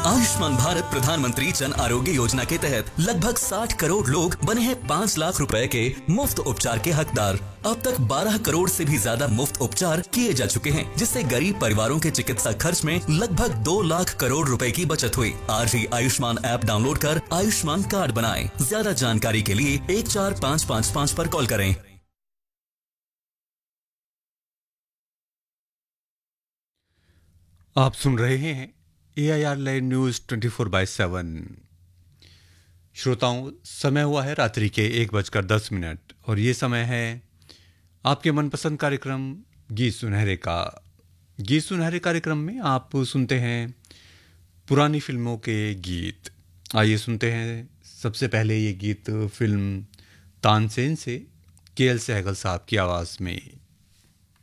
आयुष्मान भारत प्रधानमंत्री जन आरोग्य योजना के तहत लगभग 60 करोड़ लोग बने हैं 5 लाख रुपए के मुफ्त उपचार के हकदार। अब तक 12 करोड़ से भी ज्यादा मुफ्त उपचार किए जा चुके हैं, जिससे गरीब परिवारों के चिकित्सा खर्च में लगभग 2 लाख करोड़ रुपए की बचत हुई। आज ही आयुष्मान ऐप डाउनलोड कर आयुष्मान कार्ड बनाएं। ज्यादा जानकारी के लिए 14555 पर कॉल करें। आप सुन रहे हैं AIR लाइव न्यूज़ 24/7। श्रोताओं, समय हुआ है रात्रि के 1:10 और ये समय है आपके मनपसंद कार्यक्रम गीत सुनहरे का। गीत सुनहरे कार्यक्रम में आप सुनते हैं पुरानी फिल्मों के गीत। आइए सुनते हैं सबसे पहले ये गीत फिल्म तानसेन से KL सहगल साहब की आवाज़ में।